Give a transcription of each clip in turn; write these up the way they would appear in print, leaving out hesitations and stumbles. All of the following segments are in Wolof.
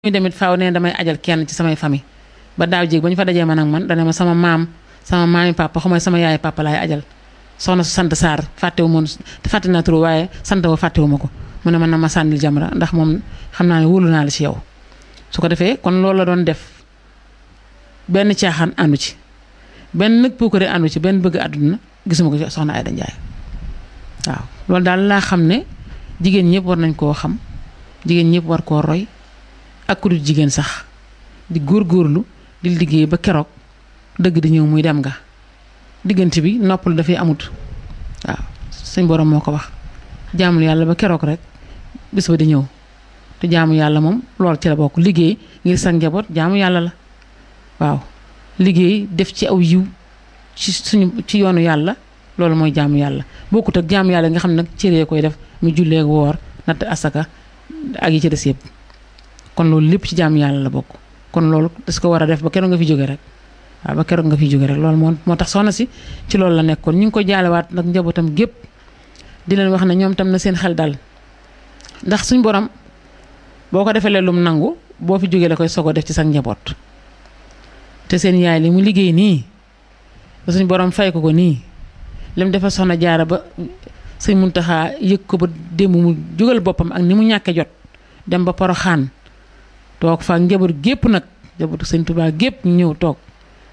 muy demit faaw ne damay ajal kenn ci samay famille ba daaw jéeg ba ñu fa dajee man ak man dana ma sama maami papa xamay sama yaay papa laay ajal soxna su sant Sarr fàttewu moon fàtte naa turu waaye sant wa fàttewu ma ko mu ne man na ma sànnil Jamra ndax moom xam naa ne wóolu naa la ci yow su ko defee kon loolu la doon def benn caaxaan àndu ci benn nag puukare àndu ci benn bëgg àdduna gisuma ko ci soxna Aïda Ndiaye waaw loolu daal laa xam ne jigéen ñëpp war nañ koo xam jigéen ñëpp war koo roy ak ku dul jigéen sax di góorgóorlu di liggéey ba keroog dëgg di ñëw muy dem nga diggante bi noppal dafay amut waaw suñ borom moo ko wax jaamul yàlla ba keroog rek bis ba di ñëw te jaamu yàlla moom lool ci la bokk liggéey ngir sa njaboot jaamu yàlla la waaw liggéey def ci aw yiw ci yoonu yàlla loolu mooy jaamu yàlla bokkut ak jaamu yàlla nga xam ne nag cëree koy def mu jullee woor natt asaka ak yi ci des yëpp kon loolu lépp ci jaamu yàlla la bokk kon loolu das ko war a def ba keroog nga fi jóge rek waaw ba keroog nga fi jóge rek loolu moo tax soxna si ci loolu la nekkoon ñu ngi ko jaalewaat nag njabootam gépp di leen wax ne ñoom tam na seen xel dal ndax suñ borom boo ko defee lum nangu boo fi jógee la koy sogo def ci sa njaboot te seen yaay li mu liggéey nii ba suñ borom fay ko nii lim defal soxna jaara ba sëñ Muntaxa yëg ko ba démb mu jógal boppam ak ni mu ñàkke jot dem ba Poroxaan toog fa njaboot gépp nag njabootu sëñ Tuubaa gépp ñu ñëw toog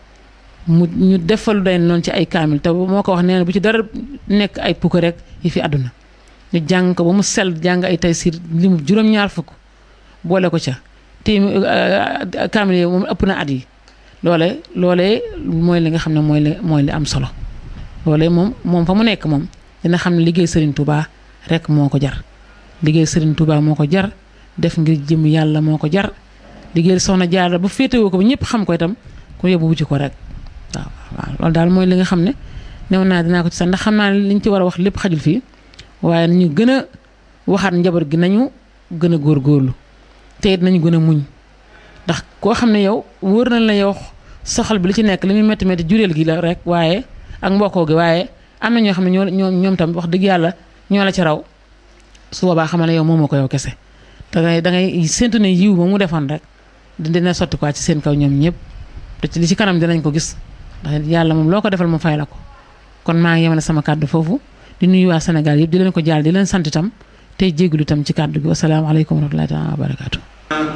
ñu defalu day noonu ci ay kaamil te moo ko wax nee na bu ci dara nekk ay pukk rek yi fi àdduna ñu jàng ko ba mu sell jàng ay Taysiir li mu juróom-ñaar fukk boole ko ca te kaamil yi moom ëpp na at yi loolee mooy li nga xam ne mooy li am solo loolee moom fa mu nekk moom dina xam ne liggéey Serigne Touba rek moo ko jar liggéey Serigne Touba moo ko jar def ngir jëm yàlla moo ko jar liggéey soxna Jaara ba féetewoo ko ba ñëpp xam ko itam ku yóbbu wuti ko rek waaw loolu daal mooy li nga xam ne new naa dinaa ko ci sax ndax xam naa ne liñ ci war a wax lépp xajul fii waaye nañu gën a waxaat njaboot gi nañu gën a góorgóorlu te it nañu gën a muñ ndax koo xam ne yow wóor na la yow soxal bi li ci nekk li muy métti métti jureel gi la rek waaye ak mbokkoo gi waaye am na ñoo xam ne ñoom tam wax dëgg yàlla ñoo la ci raw su boobaa xamal ne yow moomoo ko yow kese dangay séntu ne yiw ba mu defoon rek dina sotti quoi ci seen kaw ñoom ñëpp te ci li ci kanam dinañ ko gis ndax yàlla moom loo ko defal mu fay la ko kon maa ngi yemale sama kàddu foofu di nuyu waa Sénégal yëpp di leen ko jaal di leen sant itam tey jégalu itam ci kàddu gi wasalaamaaleykum wa rahmatullaahi wa barakaatu.